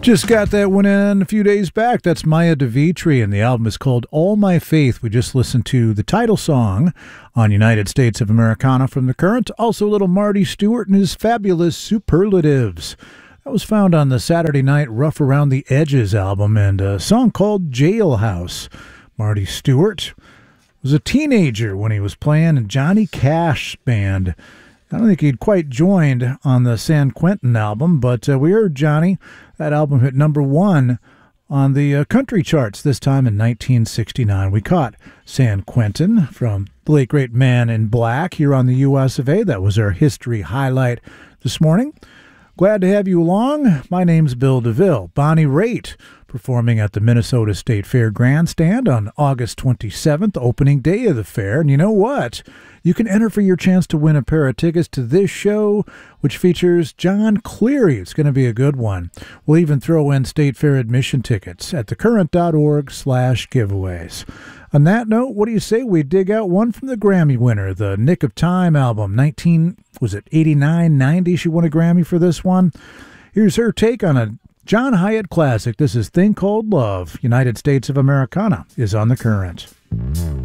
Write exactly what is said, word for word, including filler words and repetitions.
Just got that one in a few days back. That's Maya DeVitri, and the album is called All My Faith. We just listened to the title song on United States of Americana from The Current. Also, a little Marty Stewart and his fabulous Superlatives. That was found on the Saturday Night Rough Around the Edges album, and a song called Jailhouse. Marty Stewart was a teenager when he was playing in Johnny Cash's band. I don't think he'd quite joined on the San Quentin album, but uh, we heard Johnny. That album hit number one on the uh, country charts this time in nineteen sixty-nine. We caught San Quentin from the late great Man in Black here on the U S of A. That was our history highlight this morning. Glad to have you along. My name's Bill DeVille. Bonnie Raitt performing at the Minnesota State Fair Grandstand on August twenty-seventh, opening day of the fair. And you know what? You can enter for your chance to win a pair of tickets to this show, which features John Cleary. It's going to be a good one. We'll even throw in State Fair admission tickets at thecurrent.org slash giveaways. On that note, what do you say we dig out one from the Grammy winner, the Nick of Time album, nineteen, was it eighty-nine, ninety? She won a Grammy for this one. Here's her take on a John Hyatt classic. This is Thing Called Love. United States of Americana is on The Current.